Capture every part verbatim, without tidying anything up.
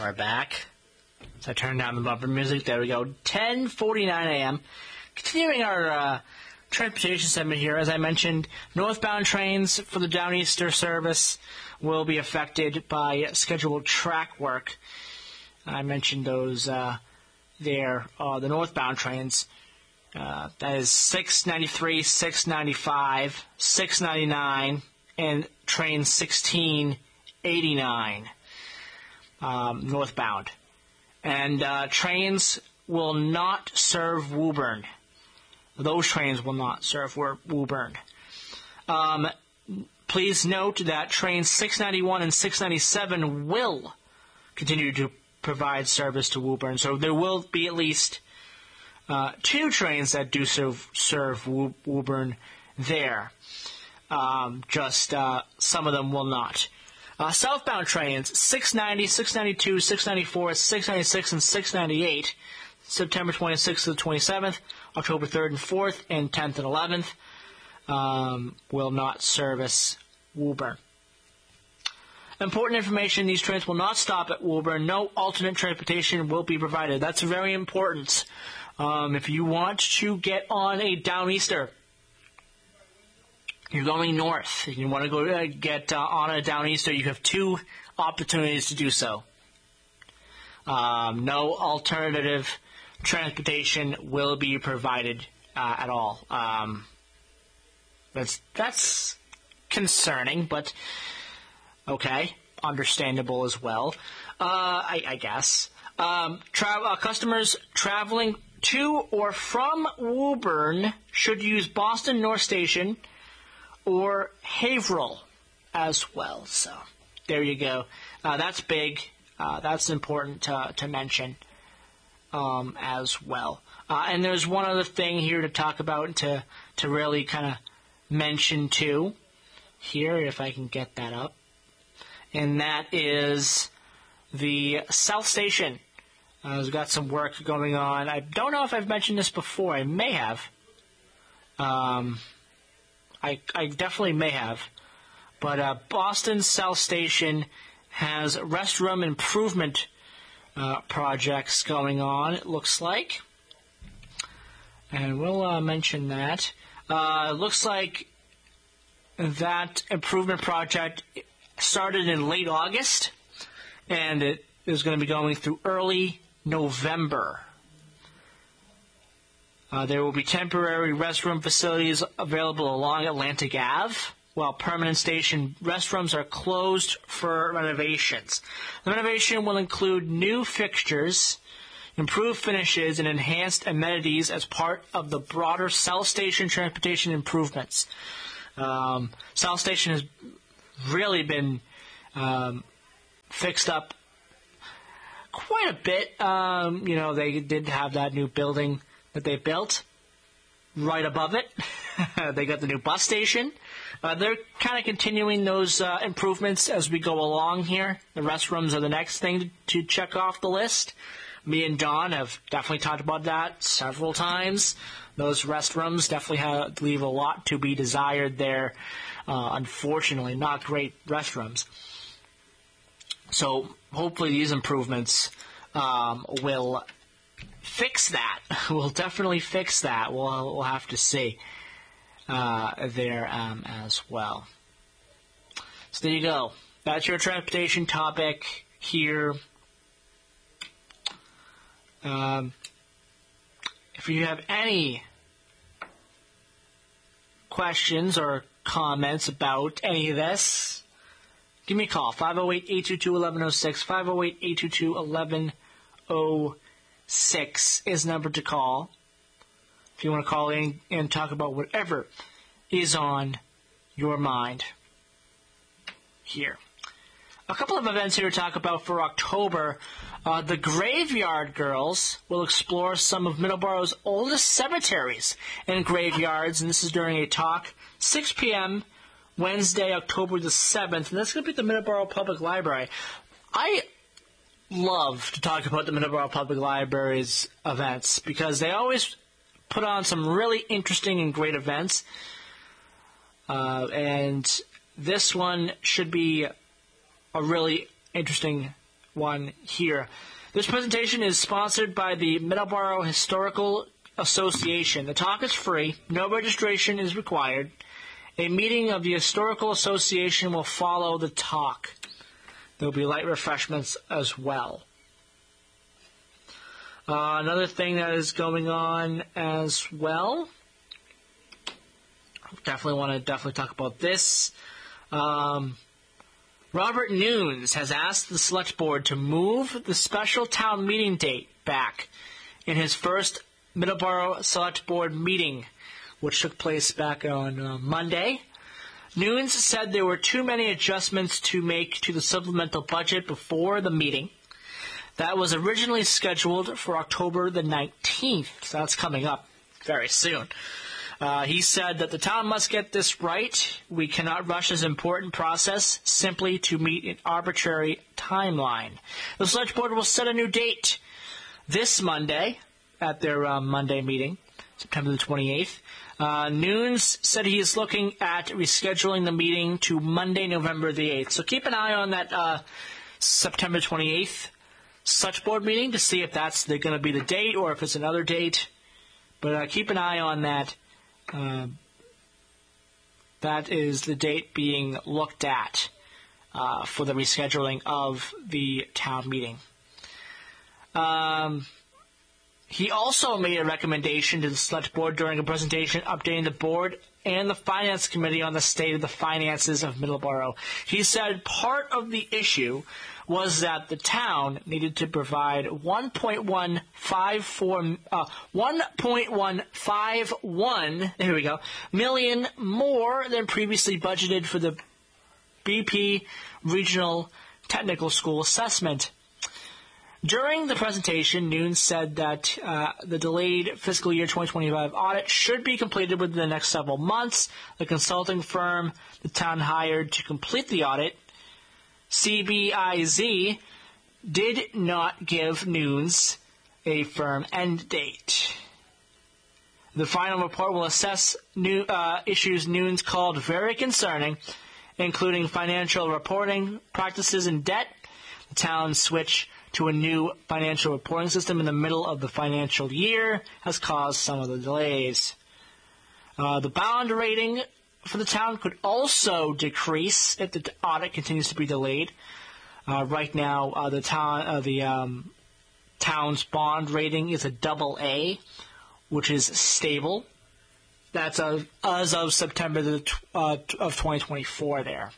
we're back. So I turned down the bumper music. There we go. ten forty-nine a.m. Continuing our uh, transportation segment here, as I mentioned, northbound trains for the Downeaster service will be affected by scheduled track work. I mentioned those uh, there, uh, the northbound trains. Uh, that is six ninety-three, six ninety-five, six ninety-nine, and train sixteen eighty-nine um, northbound. And uh, trains will not serve Woburn. Those trains will not serve Woburn. Um, please note that trains six ninety-one and six ninety-seven will continue to provide service to Woburn. So there will be at least uh, two trains that do serve, serve Woburn there. Um, just uh, some of them will not. Uh, southbound trains, six ninety, six ninety-two, six ninety-four, six ninety-six, and six ninety-eight, September twenty-sixth to the twenty-seventh, October third and fourth, and tenth and eleventh, um, will not service Woburn. Important information, these trains will not stop at Woburn. No alternate transportation will be provided. That's very important. Um, if you want to get on a Downeaster, you're going north, you want to go uh, get uh, on a Downeaster, you have two opportunities to do so. Um, no alternative transportation will be provided uh, at all. Um, that's that's concerning, but okay, understandable as well, uh, I, I guess. Um, tra- uh, customers traveling to or from Woburn should use Boston North Station or Haverhill as well. So there you go. Uh, that's big. Uh, that's important to, to mention um, as well. Uh, and there's one other thing here to talk about and to, to really kind of mention too here, if I can get that up. And that is the South Station. Uh, has got some work going on. I don't know if I've mentioned this before. I may have. Um... I, I definitely may have. But uh, Boston South Station has restroom improvement uh, projects going on, it looks like. And we'll uh, mention that. Uh, it looks like that improvement project started in late August, and it is going to be going through early November. Uh, there will be temporary restroom facilities available along Atlantic Avenue, while permanent station restrooms are closed for renovations. The renovation will include new fixtures, improved finishes, and enhanced amenities as part of the broader South Station transportation improvements. Um, South Station has really been um, fixed up quite a bit. Um, you know, they did have that new building that they built right above it. They got the new bus station. Uh, they're kind of continuing those uh, improvements as we go along here. The restrooms are the next thing to check off the list. Me and Don have definitely talked about that several times. Those restrooms definitely have, leave a lot to be desired there. Uh, unfortunately, not great restrooms. So hopefully these improvements um, will fix that. We'll definitely fix that. We'll, we'll have to see uh, there um, as well. So there you go. That's your transportation topic here. Um, if you have any questions or comments about any of this, give me a call. five oh eight, eight two two, one one oh six. five oh eight, eight two two, one one oh six is the number to call if you want to call in and talk about whatever is on your mind here. A couple of events here to talk about for October. Uh, the Graveyard Girls will explore some of Middleborough's oldest cemeteries and graveyards, and this is during a talk, six p.m., Wednesday, October the seventh, and that's going to be at the Middleborough Public Library. I love to talk about the Middleborough Public Library's events because they always put on some really interesting and great events, uh, and this one should be a really interesting one here. This presentation is sponsored by the Middleborough Historical Association. The talk is free. No registration is required. A meeting of the Historical Association will follow the talk. There will be light refreshments as well. Uh, another thing that is going on as well, definitely want to definitely talk about this. Um, Robert Nunes has asked the Select Board to move the special town meeting date back in his first Middleborough Select Board meeting, which took place back on uh, Monday. Nunes said there were too many adjustments to make to the supplemental budget before the meeting. That was originally scheduled for October the nineteenth, so that's coming up very soon. Uh, he said that the town must get this right. We cannot rush this important process simply to meet an arbitrary timeline. The Select Board will set a new date this Monday at their uh, Monday meeting, September the twenty-eighth. Uh, Nunes said he is looking at rescheduling the meeting to Monday, November the eighth. So keep an eye on that uh, September twenty-eighth Select Board meeting to see if that's going to be the date or if it's another date. But uh, keep an eye on that. Uh, that is the date being looked at uh, for the rescheduling of the town meeting. Um, he also made a recommendation to the Select Board during a presentation updating the board and the Finance Committee on the state of the finances of Middleborough. He said part of the issue was that the town needed to provide one point one five four, uh, one point one five one, here we go, million more than previously budgeted for the B P Regional Technical School assessment. During the presentation, Nunes said that uh, the delayed fiscal year twenty twenty-five audit should be completed within the next several months. The consulting firm the town hired to complete the audit, C B I Z, did not give Nunes a firm end date. The final report will assess new uh, issues Nunes called very concerning, including financial reporting practices and debt. The town's switch to a new financial reporting system in the middle of the financial year has caused some of the delays. Uh, the bond rating for the town could also decrease if the audit continues to be delayed. Uh, right now, uh, the town, uh, the um, town's bond rating is a double A, which is stable. That's a, as of September the, uh, of twenty twenty-four. There.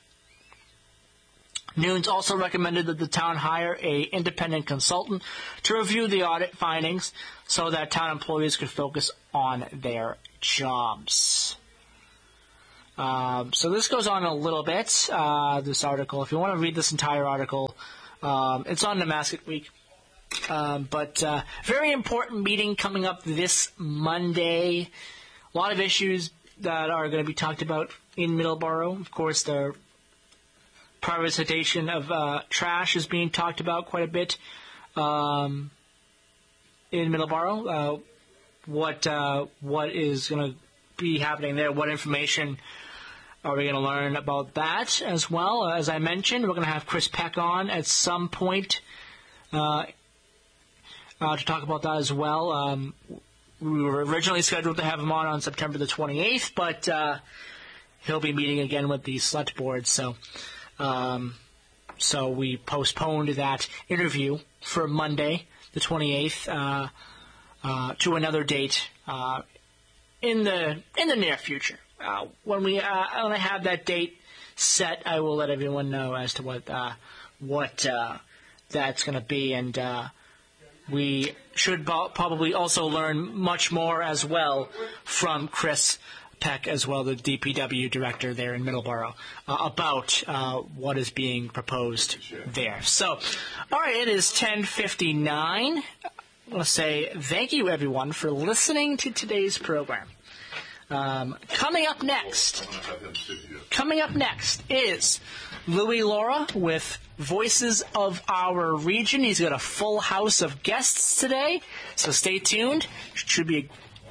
Nunes also recommended that the town hire a independent consultant to review the audit findings so that town employees could focus on their jobs. Um, so this goes on a little bit, uh, this article. If you want to read this entire article, um, it's on Namaskit Week. Um, but uh, very important meeting coming up this Monday. A lot of issues that are going to be talked about in Middleborough. Of course, the privatization of uh, trash is being talked about quite a bit um, in Middleborough. Uh, what uh, what is going to be happening there? What information are we going to learn about that as well? As I mentioned, we're going to have Chris Peck on at some point uh, uh, to talk about that as well. Um, we were originally scheduled to have him on on September the twenty-eighth, but uh, he'll be meeting again with the Select Board, so um, so we postponed that interview for Monday the twenty-eighth uh, uh, to another date uh, in the in the near future. Uh, when we uh, when I have that date set, I will let everyone know as to what uh, what uh, that's going to be, and uh, we should bo- probably also learn much more as well from Chris Peck, as well, the D P W director there in Middleborough, uh, about uh, what is being proposed there. So, all right, it is ten fifty-nine. I want to say thank you, everyone, for listening to today's program. Um, coming up next, coming up next is Louis Laura with Voices of Our Region. He's got a full house of guests today, so stay tuned. Should be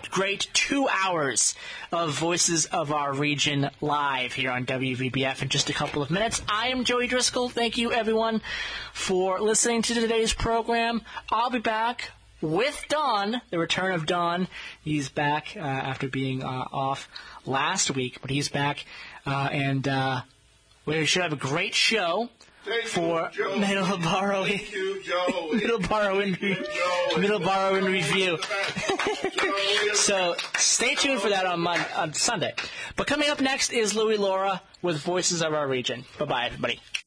great two hours of Voices of Our Region live here on W V B F in just a couple of minutes. I am Joey Driscoll. Thank you, everyone, for listening to today's program. I'll be back with Don, the return of Don. He's back uh, after being uh, off last week, but he's back, uh, and uh, we should have a great show. Thank for you, Middleborough, you, Middleborough in, re- Middleborough in review. So stay tuned for that on Monday, on Sunday. But coming up next is Louie Laura with Voices of Our Region. Bye bye, everybody.